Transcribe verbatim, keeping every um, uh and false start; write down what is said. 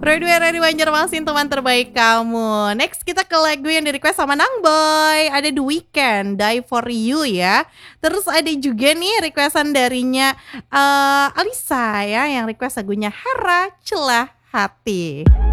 Radioe Radio Banjarmasin, teman terbaik kamu. Next kita ke lagu yang di-request sama Nang Boy. Ada The Weeknd, Die For You ya. Terus ada juga nih requestan darinya uh, Alisa ya, yang request lagunya Hara Celah Hati.